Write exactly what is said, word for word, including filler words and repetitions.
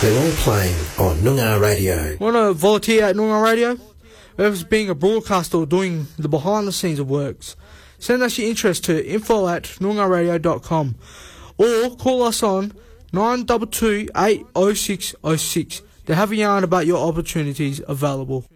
They're all playing on Noongar Radio. Want to volunteer at Noongar Radio? Whether it's being a broadcaster or doing the behind the scenes of works, send us your interest to info at noongar radio dot com or call us on nine two two, eight oh six oh six to have a yarn about your opportunities available.